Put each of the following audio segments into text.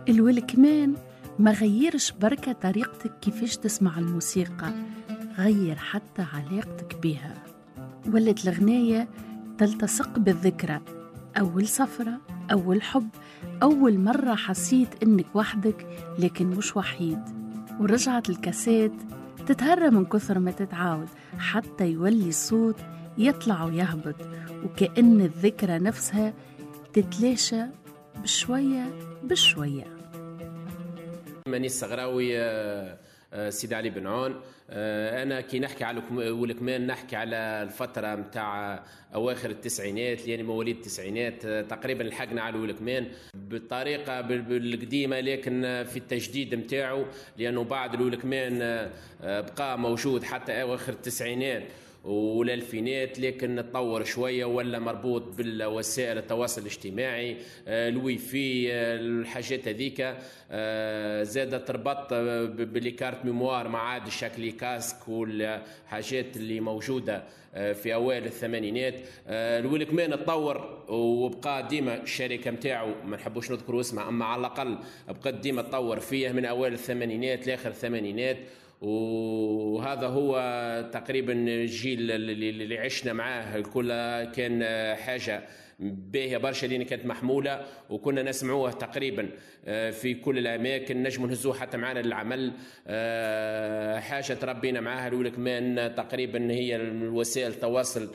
الولكمان ما غيرش بركة طريقتك كيفاش تسمع الموسيقى، غير حتى علاقتك بها. ولت الغناية تلتصق بالذكرى، أول سفرة، أول حب، أول مرة حسيت إنك وحدك لكن مش وحيد. ورجعت الكاسات تتهرى من كثر ما تتعاود حتى يولي الصوت يطلع ويهبط، وكأن الذكرى نفسها تتلاشى بشوية بشوية. ماني الصغراوي سيد علي بن عون. أنا كي نحكي على ولكمان نحكي على الفترة متاع أواخر التسعينات، يعني مواليد التسعينات تقريبا لحقنا على ولكمان بالطريقة القديمة، لكن في التجديد متاعه، لأنه بعد الولكمان بقى موجود حتى أواخر التسعينات والألفينات، لكن تطور شوية ولا مربوط بالوسائل التواصل الاجتماعي، الوي في الحاجات هذيك، زادت تربط بالكارت ميموار ما عاد الشكل كاسك والحاجات اللي موجودة في أوائل الثمانينات. الولكمان تطور وبقى ديما الشركة متاعه ما نحبوش نذكروا اسمها، أما على الأقل بقى ديما تطور فيه من أوائل الثمانينات لآخر الثمانينات، وهذا هو تقريبا الجيل اللي عشنا معاه. الكل كان حاجة باهية برشا لأن كانت محمولة وكنا نسمعوه تقريبا في كل الأماكن، نجم نهزوه حتى معنا للعمل. حاجة تربينا معاها الولكمان تقريبا هي الوسائل التواصل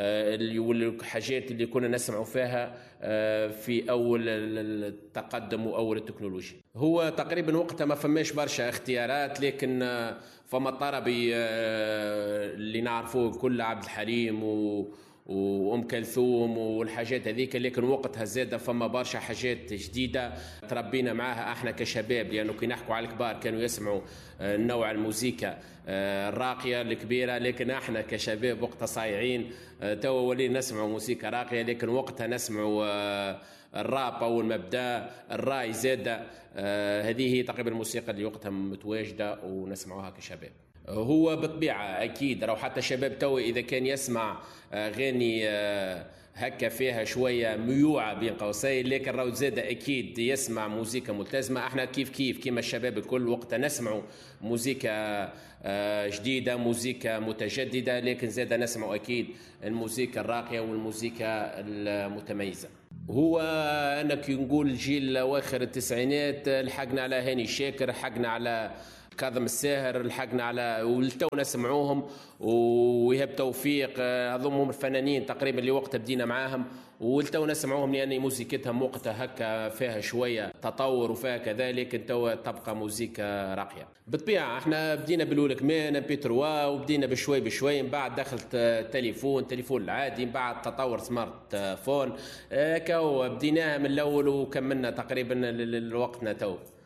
والحاجات اللي كنا نسمعوا فيها في أول التقدم وأول التكنولوجيا. هو تقريبا وقتها ما فماش برشا اختيارات، لكن فما الطربي اللي نعرفوه كل عبد الحليم وأم كلثوم والحاجات هذيك، لكن وقتها زادة فما برشا حاجات جديدة تربينا معاها احنا كشباب، لأنه كي نحكوا على الكبار كانوا يسمعوا نوع الموسيقى الراقية الكبيرة، لكن احنا كشباب وقتها صايعين تو ولينا نسمعوا موسيقى راقية، لكن وقتها نسمعوا الراب أول ما بدا، الراي زادة. هذه هي تقريبا الموسيقى اللي وقتها متواجدة ونسمعوها كشباب. هو بالطبيعة أكيد لو حتى شباب تو إذا كان يسمع أغاني هكا فيها شوية ميوعة بين قوسين، لكن راهو زادة أكيد يسمع موسيقى ملتزمة. احنا كيف كيما الشباب الكل وقتها نسمعوا موسيقى جديدة، موسيقى متجددة، لكن زادة نسمعوا أكيد الموسيقى الراقية والموسيقى المتميزة. هو أنا كي نقول جيل أواخر التسعينات لحقنا على هاني شاكر، لحقنا على كاظم الساهر، لحقنا على ولتو نسمعوهم، ويهب توفيق، هذوم الفنانين تقريبا اللي وقتها بدينا معاهم ولتو نسمعوهم، لأن موسيقتهم وقتها هكا فيها شوية تطور وفيها كذلك تو تبقى موسيقى راقية. بالطبيعة احنا بدينا بالولكمان MP3 وبدينا بشوي من بعد دخلت تليفون العادي، من بعد تطور سمارت فون، بديناها من الأول وكملنا تقريبا لوقتنا تو.